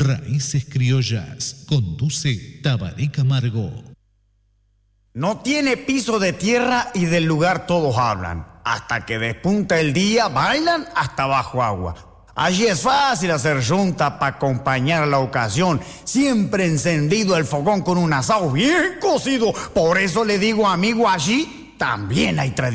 Raíces Criollas. Conduce Tabaré Camargo. No tiene piso de tierra y del lugar todos hablan. Hasta que despunta el día, bailan hasta bajo agua. Allí es fácil hacer junta para acompañar la ocasión. Siempre encendido el fogón con un asado bien cocido. Por eso le digo, amigo, allí también hay tradición.